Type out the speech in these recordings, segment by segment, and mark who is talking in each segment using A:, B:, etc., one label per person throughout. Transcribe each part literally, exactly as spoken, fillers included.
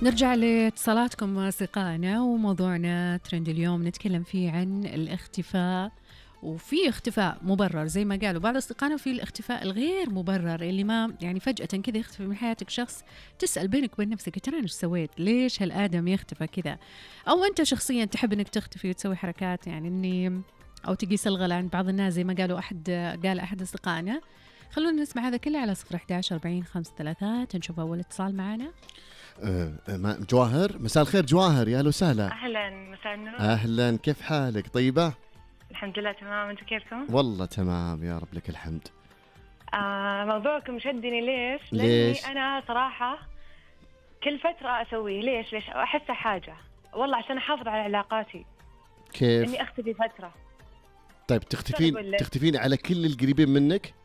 A: نرجع لاتصالاتكم أصدقائنا، وموضوعنا ترند اليوم نتكلم فيه عن الاختفاء. وفي اختفاء مبرر زي ما قالوا بعض أصدقائنا، وفي الاختفاء الغير مبرر اللي ما يعني فجأة كذا يختفي من حياتك شخص تسأل بينك وبين نفسك ترى ايش سويت؟ ليش هالآدم يختفى كذا؟ أو أنت شخصيا تحب إنك تختفي وتسوي حركات يعني إني أو تقيس الغلا عند بعض الناس زي ما قالوا أحد قال أحد أصدقائنا. خلونا نسمع هذا كله على صفر إحدى عشر أربعين خمسة ثلاثات. نشوف أول اتصال معنا.
B: أه جواهر، مساء الخير جواهر، يا لوسهلا.
C: أهلا، مساء النور.
B: أهلا، كيف حالك؟ طيبة؟
C: الحمد لله تمام، أنتوا كيفكم؟
B: والله تمام يا رب لك الحمد.
C: آه موضوعكم شدني. ليش؟
B: ليش؟
C: لأني أنا صراحة كل فترة أسويه. ليش؟ ليش أحس حاجة والله عشان أحافظ على علاقاتي.
B: كيف؟
C: إني أختفي فترة.
B: طيب تختفين تختفين على كل القريبين منك؟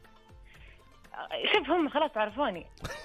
C: شوف هم خلاص تعرفوني.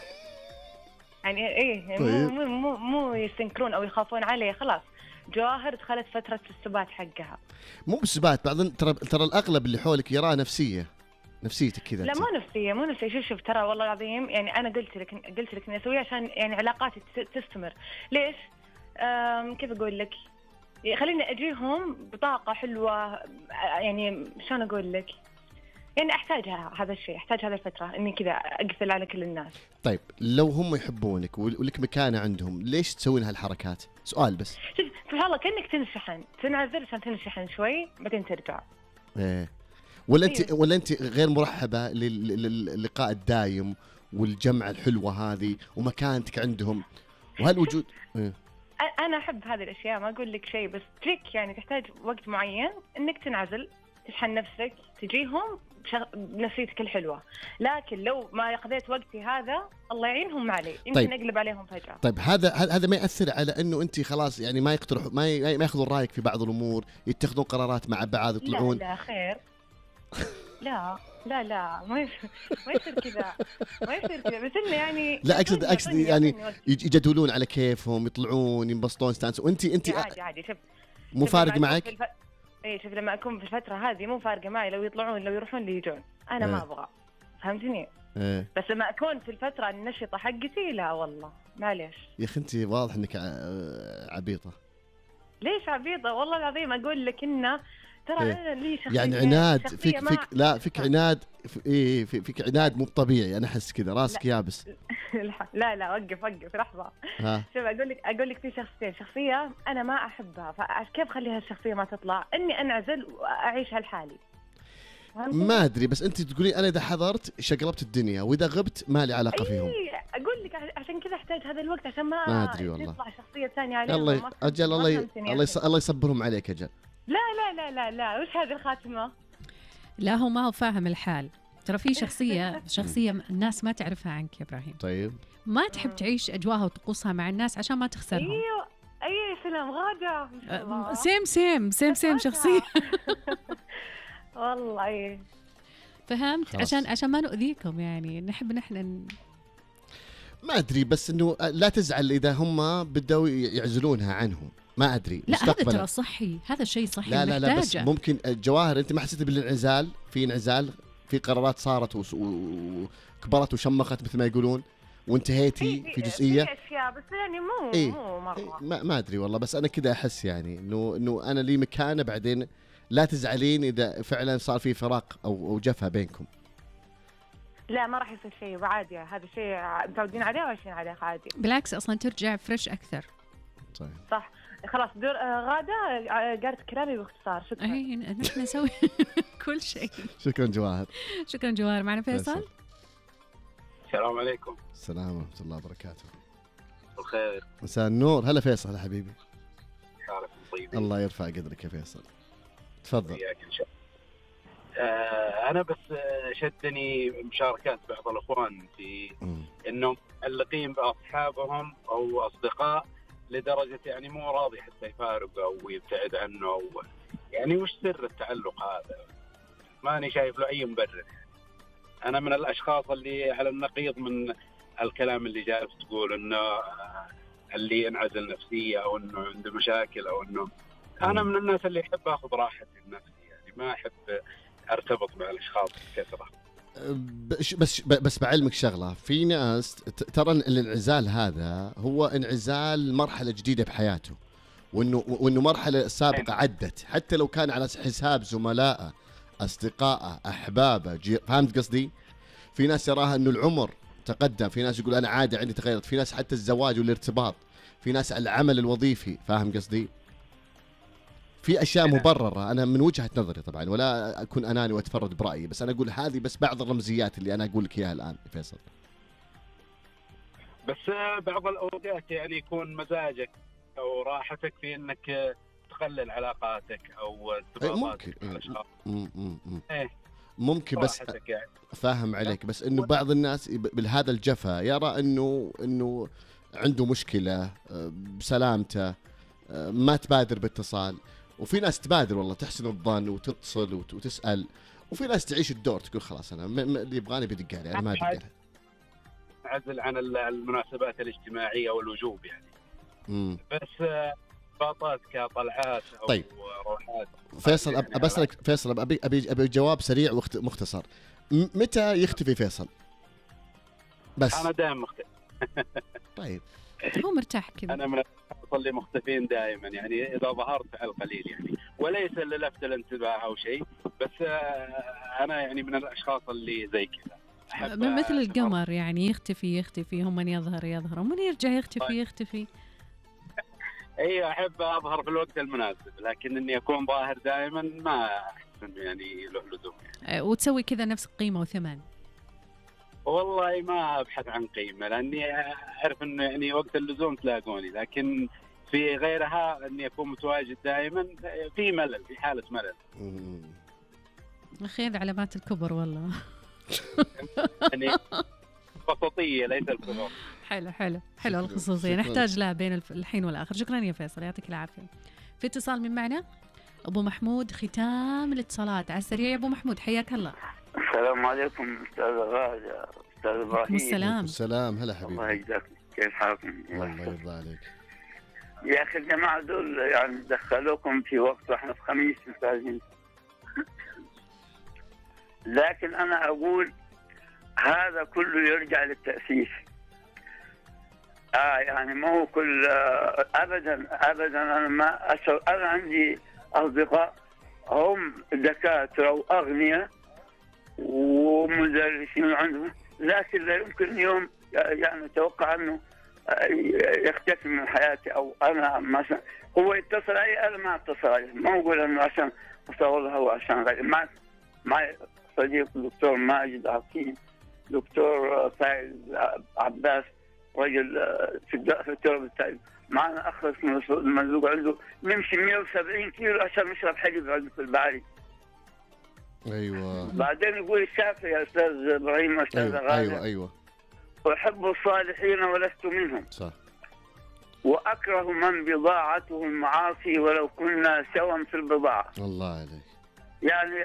C: يعني إيه
B: طيب.
C: مو مو مو يستنكرون أو يخافون علي. خلاص جواهر دخلت فترة السبات حقها.
B: مو بالسبات، بعض ترى ترى الأغلب اللي حولك يراه نفسية نفسيتك كذا.
C: لا مو نفسية مو نفسية. شوف شوف ترى والله العظيم يعني أنا قلت لك قلت لك إني أسويه عشان يعني علاقاتي تستمر. ليش؟ كيف أقول لك؟ خليني أجيهم بطاقة حلوة. يعني شلون أقول لك؟ يعني أحتاجها هذا الشيء، أحتاج هذا الفترة إني كذا أقفل على كل الناس.
B: طيب لو هم يحبونك ولك مكانة عندهم، ليش تسوين هالحركات؟ سؤال بس.
C: شوف سبحان الله كأنك تنشحن، تنعذر عشان تنشحن شوي بعدين ترجع.
B: إيه. ولا أنت ولا أنت غير مرحبة للقاء الدايم والجمعة الحلوة هذه ومكانتك عندهم وهالوجود؟ إيه.
C: أنا أحب هذه الأشياء، ما أقول لك شيء، بس تريك يعني تحتاج وقت معين إنك تنعزل، تشحن نفسك، تجيهم بنفسيتك الحلوة. لكن لو ما قضيت وقتي هذا الله يعينهم علي، يمكن طيب. أقلب عليهم فجأة.
B: طيب هذا هذا ما يأثر على إنه أنت خلاص يعني ما يقترحوا ما ما يأخذون رأيك في بعض الأمور، يتخذون قرارات مع بعض، يطلعون؟
C: لا لا خير. لا لا لا ما يصير ما يصير كذا ما يصير كذا. بس إنه يعني
B: لا أقصد أقصد يعني يجدولون على كيفهم، يطلعون ينبسطون يستانسوا، وأنت أنت
C: عادي عادي. شوف
B: مو فارق معك؟
C: الف... ايه شوف لما اكون في الفتره هذه مو فارقه معي لو يطلعون لو يروحون لي يجون، انا
B: إيه.
C: ما ابغى، فهمتني؟
B: إيه.
C: بس لما اكون في الفتره النشطه حقتي لا والله معليش.
B: يا اخي انت واضح انك عبيطه.
C: ليش عبيطه؟ والله العظيم اقول لك انه ترى
B: إيه.
C: انا لي شخصيه
B: يعني عناد فيك
C: ما...
B: فيك لا فيك عناد ايه فيك عناد مو طبيعي. انا احس كذا راسك يابس.
C: لا لا وقف وقف لحظه. شوف اقول لك اقول لك في شخصيتين، شخصيه انا ما احبها، فكيف اخليها الشخصيه ما تطلع؟ اني انعزل واعيش هالحالي.
B: ما ادري، بس انت تقولي انا اذا حضرت شقلبت الدنيا واذا غبت ما لي علاقه فيهم.
C: اي اقول لك عشان كذا احتاج هذا الوقت عشان ما,
B: ما ادري والله
C: تطلع شخصيه ثانيه عليهم.
B: الله اجل الله ي... الله يص... الله يصبرهم عليك اجل.
C: لا لا لا لا لا وش هذه الخاتمه؟
A: لا هو ما هو فاهم الحال. ترى في شخصيه شخصيه الناس ما تعرفها عنك يا ابراهيم.
B: طيب
A: ما تحب تعيش اجواها وطقوسها مع الناس عشان ما تخسرهم.
C: ايوه اي سلام غاده.
A: أه سيم سيم سيم سيم شخصيه.
C: والله ايه
A: فهمت. خلاص. عشان عشان ما نؤذيكم يعني نحب نحن ن...
B: ما ادري، بس انه لا تزعل اذا هم بدوا يعزلونها عنهم. ما ادري
A: لا هذا ترى صحي، هذا شيء صحي.
B: لا لا لا بس ممكن جواهر انت ما حسيت بالانعزال؟ في انعزال، في قرارات صارت وكبرت وشمخت مثل ما يقولون وانتهيتي في جزئيه.
C: في اشياء بس يعني مو
B: إيه؟
C: مو مره
B: إيه؟ ما, ما ادري والله، بس انا كذا احس يعني انه انه انا لي مكانه. بعدين لا تزعلين اذا فعلا صار في فراق او او جفا بينكم.
C: لا ما راح يصير شيء وعادي، هذا شيء متعودين عليه وعايشين عليه عادي.
A: بالعكس اصلا ترجع فريش اكثر.
B: طيب
C: صح خلاص دور آه غادة قالت كلامي باختصار. شكرا.
A: اي نحن نسوي كل شيء.
B: شكرا جواهر.
A: شكرا جواهر. معنا فيصل.
D: السلام عليكم.
B: السلام ورحمة الله وبركاته.
D: الخير.
B: مساء النور. هلا فيصل يا حبيبي.
D: حالك طيب؟
B: الله يرفع قدرك يا فيصل. تفضل.
D: إن شاء الله. آه أنا بس شدني مشاركات بعض الأخوان في م. إنهم معلقين بأصحابهم أو أصدقاء لدرجة يعني مو راضي حتى يفارق أو يبتعد عنه أو يعني وش سر التعلق هذا؟ ماني شايف له أي مبرر. أنا من الأشخاص اللي على النقيض من الكلام اللي جالس تقول إنه اللي ينعزل نفسية أو إنه عنده مشاكل أو إنه أنا من الناس اللي يحب أخذ راحتي النفسية، يعني ما أحب أرتبط مع الأشخاص بكثرة.
B: بس بس بس بعلمك شغله، في ناس ترى الانعزال هذا هو انعزال مرحله جديده بحياته، وانه وانه مرحله سابقه عدت، حتى لو كان على حساب زملائه اصدقائه احبابه. فهمت قصدي؟ في ناس يراها انه العمر تقدم، في ناس يقول انا عادي عندي تغيرت، في ناس حتى الزواج والارتباط، في ناس العمل الوظيفي. فاهم قصدي؟ في اشياء مبرره. انا من وجهه نظري طبعا، ولا اكون اناني واتفرد برايي، بس انا اقول هذه بس بعض الرمزيات اللي انا اقول لك اياها الان فيصل.
D: بس بعض الاوقات يعني يكون مزاجك او راحتك في انك تقلل علاقاتك او ارتباطاتك مع الاشخاص.
B: ايه ممكن، بس يعني. فاهم عليك، بس انه بعض الناس بهذا الجفا يرى انه انه عنده مشكله بسلامته، ما تبادر باتصال. وفي ناس تبادر والله، تحسن الظن وتتصل وتسال، وفي ناس تعيش الدور تقول خلاص انا اللي يبغاني بدق عليه، انا ما بدق عليه.
D: عزل عن المناسبات الاجتماعيه والوجوب يعني. مم. بس باطات كطلعات او
B: طيب.
D: روحات.
B: فيصل يعني ابى اسالك فيصل، ابي ابي ابي جواب سريع ومختصر. متى يختفي فيصل؟ بس
D: انا دائما مختفي.
B: طيب
A: هو مرتاح كذا.
D: انا من اللي مختفين دائما يعني، اذا ظهرت على القليل يعني، وليس للفت الانتباه او شيء، بس انا يعني من الاشخاص اللي زي كذا،
A: مثل القمر يعني، يختفي يختفي، هم من يظهر يظهر، ومن يرجع يختفي يختفي.
D: اي احب اظهر في الوقت المناسب، لكن اني اكون ظاهر دائما ما احس يعني له لزوم يعني.
A: وتسوي كذا نفس قيمه وثمن؟
D: والله ما ابحث عن قيمه، لاني اعرف انه يعني وقت اللزوم تلاقوني، لكن في غيرها اني اكون متواجد دائما في ملل، في حاله ملل.
A: اخي هذه علامات الكبر والله.
D: يعني خصوصيه ليس الكبر.
A: حلو حلو حلو الخصوصيه نحتاج لها بين الحين والاخر. شكرا يا فيصل، يعطيك العافيه. في اتصال من معنا ابو محمود، ختام الاتصالات على السريع يا ابو محمود، حياك الله.
E: السلام عليكم استاذ غالي، استاذ ابراهيم.
A: السلام.
B: السلام. هلا حبيبي.
E: الله يجزاك، كيف حالكم؟
B: الله يرضى عليك.
E: يا اخي الجماعه دول يعني دخلوكم في وقت واحنا في خميس مساجين. لكن انا اقول هذا كله يرجع للتاسيس. اه يعني ما هو كل آه ابدا ابدا. انا ما أشعر. انا عندي اصدقاء هم دكاتره واغنياء ومدرسين عندهم، لكن لا يمكن يوم يعني اتوقع انه يختفي من حياتي، او انا مثلا هو يتصل علي انا ما اتصل عليه. ما اقول انه عشان اصورها وعشان غير. مع مع صديق الدكتور ماجد عقيل، دكتور سعيد عباس، رجل في التربه التعليم، معنا اخ اسمه المزوق عنده نمشي مئة وسبعين كيلو عشان نشرب حليب عنده في البعري.
B: ايوه.
E: بعدين يقول الشافعي يا استاذ ابراهيم استاذ
B: أيوة
E: غالي،
B: ايوه ايوه
E: احب الصالحين ولست منهم.
B: صح.
E: واكره من بضاعته المعاصي ولو كنا سوا في البضاعه.
B: الله عليك.
E: يعني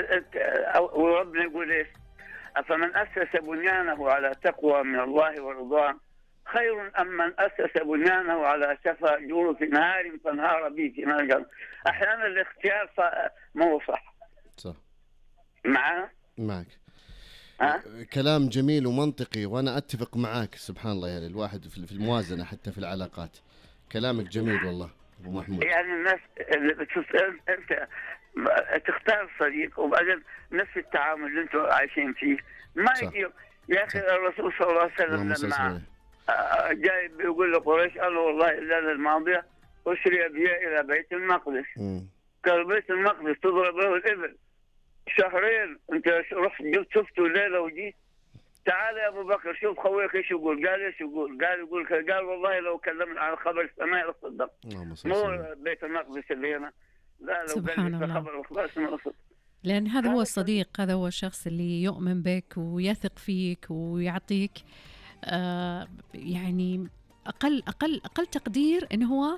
E: وربنا يقول ايش؟ افمن اسس بنيانه على تقوى من الله ورضوان خير ام من اسس بنيانه على شفا جرف نهار فانهار به في نار جهنم. احيانا الاختيار ما هو صح.
B: صح.
E: معنا؟
B: معك.
E: ها؟
B: كلام جميل ومنطقي، وانا اتفق معاك. سبحان الله، يعني الواحد في الموازنه حتى في العلاقات. كلامك جميل والله ابو محمود.
E: يعني الناس اللي بتسأل انت تختار صديق، وبعدين نفس التعامل اللي انتم عايشين فيه ما يجي. يا اخي الرسول صلى الله عليه وسلم لما جاي بيقول لقريش قال والله الليله الماضيه اسري بي الى بيت المقدس. قال بيت المقدس تضرب له الابل شهرين، انت رحت جبت شفته ليله وجيت. تعال يا ابو بكر شوف خويك ايش يقول. قال ايش يقول؟ قال يقول قال والله لو كلمنا عن خبر السماء لصدق. مو بيت المقدس اللي هنا. لا لو
A: سبحان الله.
E: خبر وخلاص ما صدق.
A: لأن هذا هو الصديق، هذا هو الشخص اللي يؤمن بك ويثق فيك ويعطيك آه يعني أقل أقل أقل تقدير إنه هو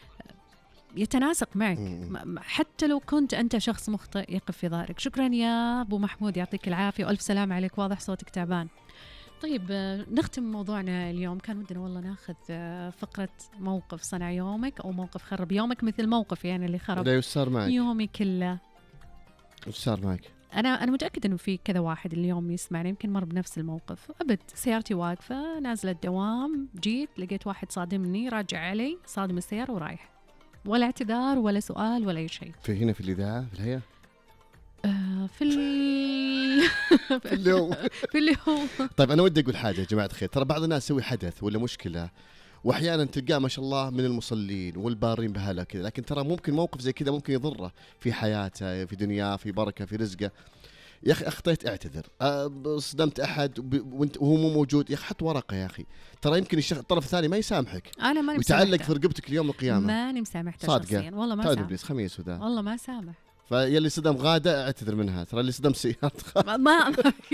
A: يتناسق معك، حتى لو كنت أنت شخص مخطئ يقف في ظهرك. شكرا يا أبو محمود، يعطيك العافية وألف سلام عليك، واضح صوتك تعبان. طيب نختم موضوعنا اليوم. كان ودنا والله ناخذ فقرة موقف صنع يومك أو موقف خرب يومك، مثل موقف يعني اللي خرب
B: لا يصار معك
A: يومي كله.
B: وش صار معك؟
A: انا انا متاكد انه في كذا واحد اليوم يسمعني يمكن مر بنفس الموقف. ابد سيارتي واقفه نازله الدوام، جيت لقيت واحد صادمني راجع علي صادم السياره ورايح، ولا اعتذار ولا سؤال ولا اي شيء.
B: في هنا في الاذاعه في الهيئه
A: آه في ال...
B: في اليوم
A: في اليوم.
B: طيب انا ودي اقول حاجه يا جماعه الخير، ترى بعض الناس يسوي حدث ولا مشكله واحيانا تلقاه ما شاء الله من المصلين والبارين بهلا كذا، لكن ترى ممكن موقف زي كذا ممكن يضره في حياته، في دنياه، في بركه، في رزقه. يا اخي اخطيت اعتذر، أه صدمت احد وانت وهو مو موجود، يا اخي حط ورقه يا اخي، ترى يمكن الشخص الطرف الثاني ما يسامحك،
A: انا ماني
B: ويتعلق في رقبتك اليوم القيامه.
A: ماني مسامحته
B: صادقه
A: والله ما سامح،
B: ابليس خميس وذا
A: والله ما سامح.
B: فيلي صدم غاده اعتذر منها، ترى اللي صدم سيارتك
A: ما, ما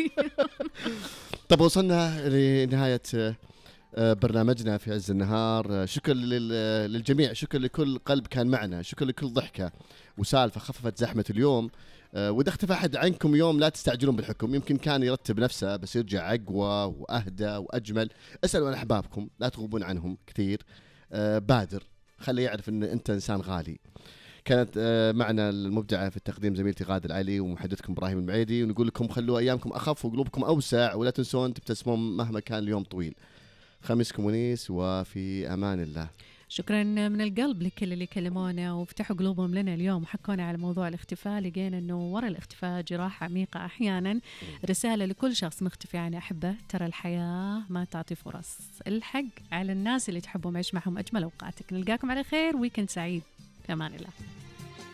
B: طب وصلنا لنهايه برنامجنا في عز النهار. شكرا للجميع، شكرا لكل قلب كان معنا، شكرا لكل ضحكة وسالفة خففت زحمة اليوم. وإذا اختفى أحد عنكم يوم لا تستعجلون بالحكم، يمكن كان يرتب نفسه بس يرجع أقوى وأهدى وأجمل. اسألوا عن أحبابكم، لا تغوبون عنهم كثير، بادر، خليه يعرف أن أنت إنسان غالي. كانت معنا المبدعة في التقديم زميلتي غادة العلي ومحدثكم إبراهيم المعيدي، ونقول لكم خلوا أيامكم أخف وقلوبكم أوسع، ولا تنسون تبتسمون مهما كان اليوم طويل. خميسكم ونيس وفي أمان الله.
A: شكرا من القلب لكل اللي كلمونا وفتحوا قلوبهم لنا اليوم وحكونا على موضوع الاختفاء. لقينا أنه وراء الاختفاء جراح عميقة أحيانا. رسالة لكل شخص مختفي عن أحبه، ترى الحياة ما تعطي فرص، الحق على الناس اللي تحبهم، عيش معهم أجمل أوقاتك. نلقاكم على خير، ويكند سعيد، في أمان الله.